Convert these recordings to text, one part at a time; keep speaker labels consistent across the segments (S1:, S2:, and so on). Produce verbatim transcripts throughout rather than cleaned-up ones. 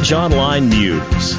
S1: Portage Online News.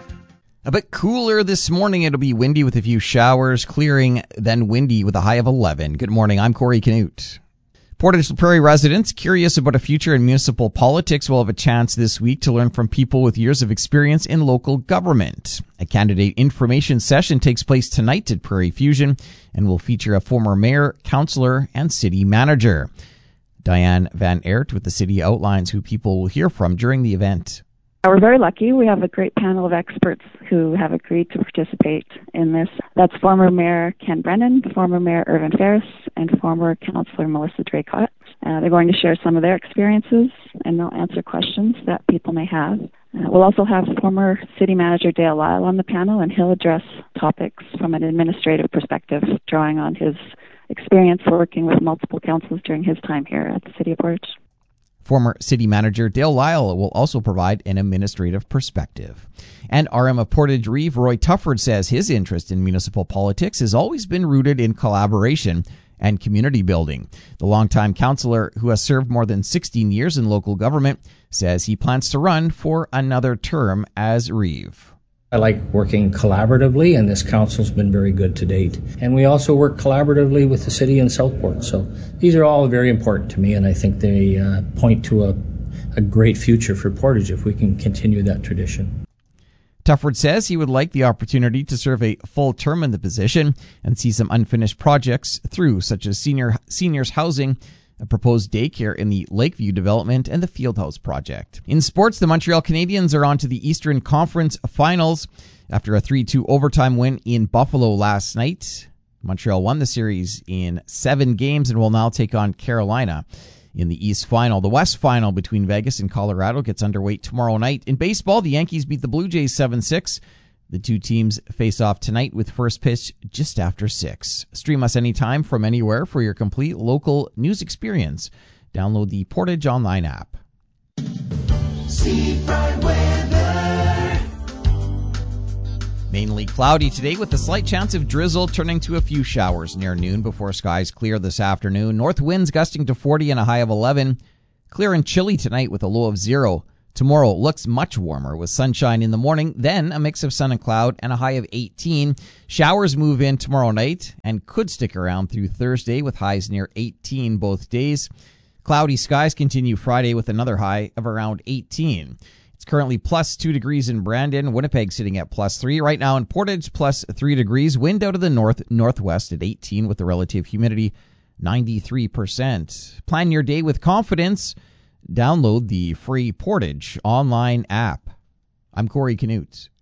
S2: A bit cooler this morning. It'll be windy with a few showers, clearing, then windy with a high of eleven. Good morning. I'm Corey Canute. Portage Prairie residents curious about a future in municipal politics will have a chance this week to learn from people with years of experience in local government. A candidate information session takes place tonight at Prairie Fusion and will feature a former mayor, councillor, and city manager. Diane Van Aert with the city outlines who people will hear from during the event.
S3: We're very lucky. We have a great panel of experts who have agreed to participate in this. That's former Mayor Ken Brennan, former Mayor Irvin Ferris, and former Councillor Melissa Draycott. Uh, they're going to share some of their experiences, and they'll answer questions that people may have. Uh, we'll also have former City Manager Dale Lyle on the panel, and he'll address topics from an administrative perspective, drawing on his experience working with multiple councils during his time here at the City of Portage.
S2: Former City Manager Dale Lyle will also provide an administrative perspective. And R M of Portage Reeve, Roy Tufford, says his interest in municipal politics has always been rooted in collaboration and community building. The longtime councillor, who has served more than sixteen years in local government, says he plans to run for another term as Reeve.
S4: I like working collaboratively, and this council's been very good to date. And we also work collaboratively with the city in Southport. So these are all very important to me, and I think they uh, point to a, a great future for Portage if we can continue that tradition.
S2: Tufford says he would like the opportunity to serve a full term in the position and see some unfinished projects through, such as senior seniors housing, a proposed daycare in the Lakeview development, and the Fieldhouse project. In sports, the Montreal Canadiens are on to the Eastern Conference Finals. After a three two overtime win in Buffalo last night, Montreal won the series in seven games and will now take on Carolina in the East Final. The West Final between Vegas and Colorado gets underway tomorrow night. In baseball, the Yankees beat the Blue Jays seven six. The two teams face off tonight with first pitch just after six. Stream us anytime from anywhere for your complete local news experience. Download the Portage Online app.
S5: Seafront weather.
S2: Mainly cloudy today with a slight chance of drizzle turning to a few showers near noon before skies clear this afternoon. North winds gusting to forty and a high of eleven. Clear and chilly tonight with a low of zero. Tomorrow looks much warmer with sunshine in the morning, then a mix of sun and cloud and a high of eighteen. Showers move in tomorrow night and could stick around through Thursday with highs near eighteen both days. Cloudy skies continue Friday with another high of around eighteen. It's currently plus two degrees in Brandon, Winnipeg sitting at plus three. Right now in Portage, plus three degrees. Wind out of the north northwest at eighteen with the relative humidity ninety-three percent. Plan your day with confidence. Download the free Portage Online app. I'm Corey Canute.